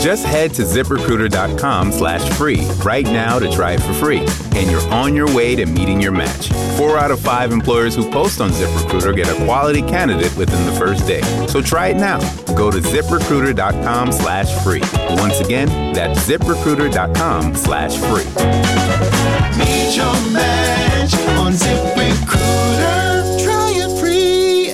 Just head to ZipRecruiter.com/free right now to try it for free. And you're on your way to meeting your match. 4 out of 5 employers who post on ZipRecruiter get a quality candidate within the first day. So try it now. Go to ZipRecruiter.com/free. Once again, that's ZipRecruiter.com/free. Meet your match on ZipRecruiter. Try it free.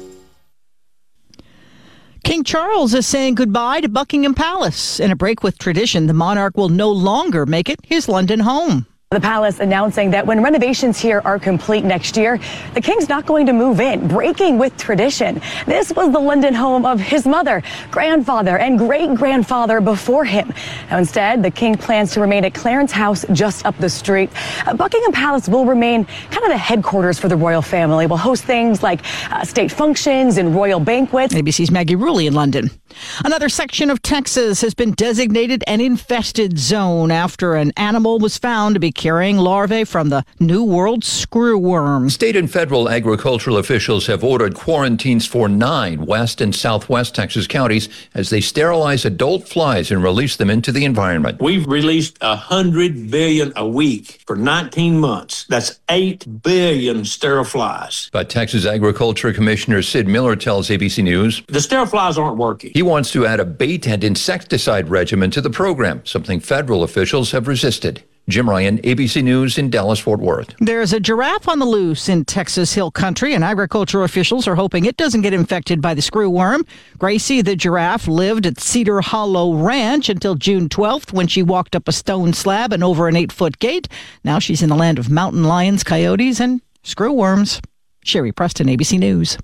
King Charles is saying goodbye to Buckingham Palace. In a break with tradition, the monarch will no longer make it his London home. The palace announcing that when renovations here are complete next year, the king's not going to move in, breaking with tradition. This was the London home of his mother, grandfather, and great-grandfather before him. Now, instead, the king plans to remain at Clarence House just up the street. Buckingham Palace will remain kind of the headquarters for the royal family. Will host things like state functions and royal banquets. ABC's Maggie Rulli in London. Another section of Texas has been designated an infested zone after an animal was found to be carrying larvae from the New World screwworm. State and federal agricultural officials have ordered quarantines for 9 west and southwest Texas counties as they sterilize adult flies and release them into the environment. We've released 100 billion a week for 19 months. That's 8 billion sterile flies. But Texas Agriculture Commissioner Sid Miller tells ABC News the sterile flies aren't working. He wants to add a bait and insecticide regimen to the program, something federal officials have resisted. Jim Ryan, ABC News in Dallas-Fort Worth. There's a giraffe on the loose in Texas Hill Country, and agriculture officials are hoping it doesn't get infected by the screwworm. Gracie, the giraffe, lived at Cedar Hollow Ranch until June 12th when she walked up a stone slab and over an 8-foot gate. Now she's in the land of mountain lions, coyotes, and screwworms. Sherry Preston, ABC News.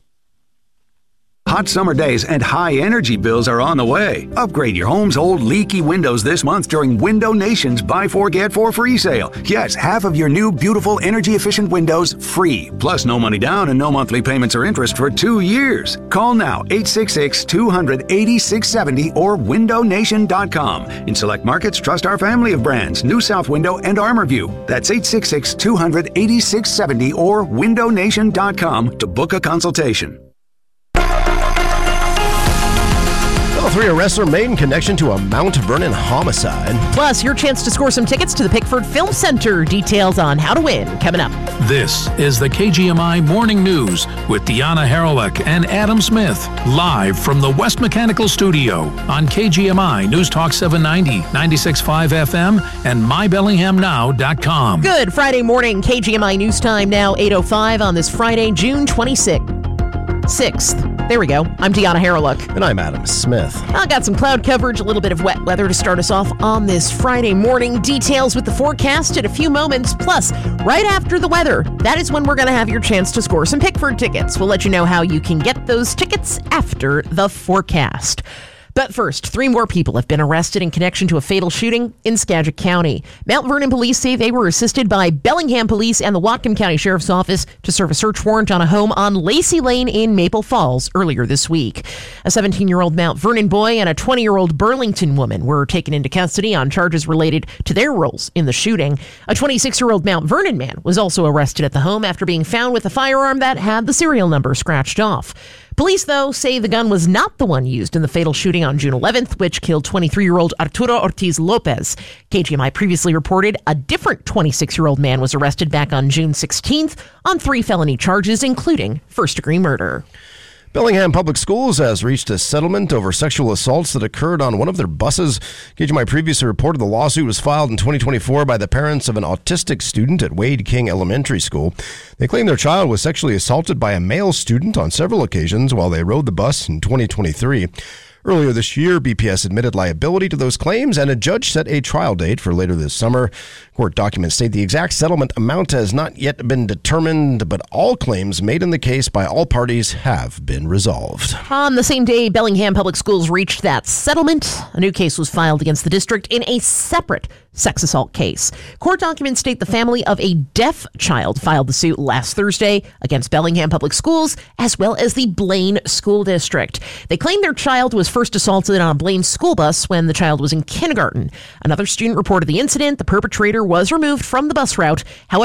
Hot summer days and high energy bills are on the way. Upgrade your home's old leaky windows this month during Window Nation's Buy 4 Get 4 free sale. Yes, half of your new beautiful energy efficient windows free. Plus no money down and no monthly payments or interest for 2 years. Call now 866-200-8670 or windownation.com. In select markets, trust our family of brands, New South Window and ArmorView. That's 866-200-8670 or windownation.com to book a consultation. 3 arrests are made in connection to a Mount Vernon homicide. Plus, your chance to score some tickets to the Pickford Film Center. Details on how to win coming up. This is the KGMI Morning News with Deanna Harrelek and Adam Smith, live from the West Mechanical Studio on KGMI News Talk 790, 96.5 FM, and mybellinghamnow.com. Good Friday morning, KGMI News Time now 8:05 on this Friday, June 26th. There we go. I'm Deanna Harrelek. And I'm Adam Smith. I got some cloud coverage, a little bit of wet weather to start us off on this Friday morning. Details with the forecast in a few moments. Plus, right after the weather, that is when we're going to have your chance to score some Pickford tickets. We'll let you know how you can get those tickets after the forecast. But first, 3 more people have been arrested in connection to a fatal shooting in Skagit County. Mount Vernon police say they were assisted by Bellingham Police and the Whatcom County Sheriff's Office to serve a search warrant on a home on Lacey Lane in Maple Falls earlier this week. A 17-year-old Mount Vernon boy and a 20-year-old Burlington woman were taken into custody on charges related to their roles in the shooting. A 26-year-old Mount Vernon man was also arrested at the home after being found with a firearm that had the serial number scratched off. Police, though, say the gun was not the one used in the fatal shooting on June 11th, which killed 23-year-old Arturo Ortiz Lopez. KGMI previously reported a different 26-year-old man was arrested back on June 16th on 3 felony charges, including first-degree murder. Bellingham Public Schools has reached a settlement over sexual assaults that occurred on one of their buses. KGMI previously reported the lawsuit was filed in 2024 by the parents of an autistic student at Wade King Elementary School. They claim their child was sexually assaulted by a male student on several occasions while they rode the bus in 2023. Earlier this year, BPS admitted liability to those claims, and a judge set a trial date for later this summer. Court documents state the exact settlement amount has not yet been determined, but all claims made in the case by all parties have been resolved. On the same day, Bellingham Public Schools reached that settlement. A new case was filed against the district in a separate sex assault case. Court documents state the family of a deaf child filed the suit last Thursday against Bellingham Public Schools, as well as the Blaine School District. They claim their child was first assaulted on a Blaine school bus when the child was in kindergarten. Another student reported the incident. The perpetrator was removed from the bus route. However,